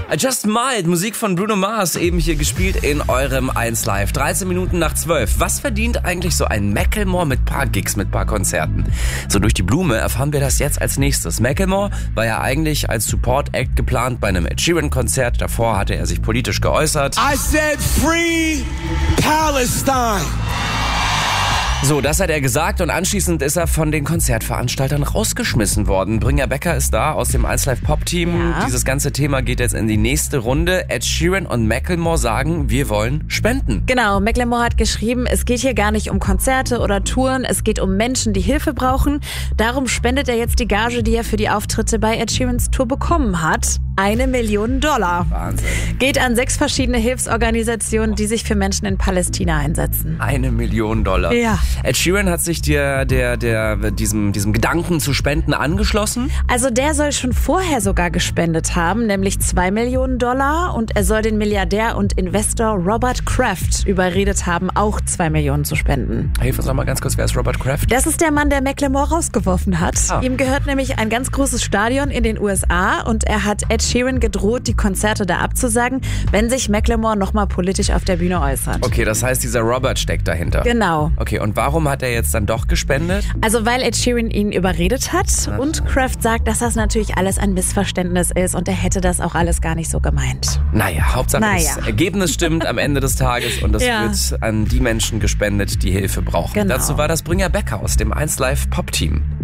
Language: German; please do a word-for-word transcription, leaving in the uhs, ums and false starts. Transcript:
Just Mild, Musik von Bruno Mars, eben hier gespielt in eurem eins Live. dreizehn Minuten nach zwölf. Was verdient eigentlich so ein Macklemore mit paar Gigs, mit paar Konzerten? So durch die Blume erfahren wir das jetzt als nächstes. Macklemore war ja eigentlich als Support-Act geplant bei einem Ed Sheeran-Konzert. Davor hatte er sich politisch geäußert. I said free Palestine. So, das hat er gesagt und anschließend ist er von den Konzertveranstaltern rausgeschmissen worden. Brynja Becker ist da aus dem eins Live Pop Team. Ja. Dieses ganze Thema geht jetzt in die nächste Runde. Ed Sheeran und Macklemore sagen, wir wollen spenden. Genau, Macklemore hat geschrieben, es geht hier gar nicht um Konzerte oder Touren, es geht um Menschen, die Hilfe brauchen. Darum spendet er jetzt die Gage, die er für die Auftritte bei Ed Sheerans Tour bekommen hat. Eine Million Dollar. Wahnsinn. Geht an sechs verschiedene Hilfsorganisationen, die sich für Menschen in Palästina einsetzen. Eine Million Dollar. Ja. Ed Sheeran hat sich der, der, der, diesem, diesem Gedanken zu spenden angeschlossen. Also der soll schon vorher sogar gespendet haben, nämlich zwei Millionen Dollar. Und er soll den Milliardär und Investor Robert Kraft überredet haben, auch zwei Millionen zu spenden. Hilf uns noch mal ganz kurz, wer ist Robert Kraft? Das ist der Mann, der Macklemore rausgeworfen hat. Ah. Ihm gehört nämlich ein ganz großes Stadion in den U S A und er hat Ed Sheeran gedroht, die Konzerte da abzusagen, wenn sich Macklemore nochmal politisch auf der Bühne äußert. Okay, das heißt, dieser Robert steckt dahinter. Genau. Okay, und warum hat er jetzt dann doch gespendet? Also weil Ed Sheeran ihn überredet hat und Kraft sagt, dass das natürlich alles ein Missverständnis ist und er hätte das auch alles gar nicht so gemeint. Naja, Hauptsache Naja. das Ergebnis stimmt am Ende des Tages und es Ja. wird an die Menschen gespendet, die Hilfe brauchen. Genau. Dazu war das Brynja Becker aus dem eins Live Pop Team.